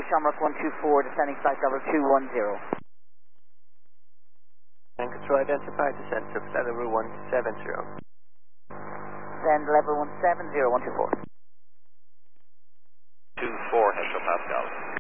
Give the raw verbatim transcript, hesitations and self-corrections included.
Shamrock one two four, descending flight level two one zero. And control identified, descent to flight level one seven zero. Descend level one seven zero, one two four. two four hectopascal.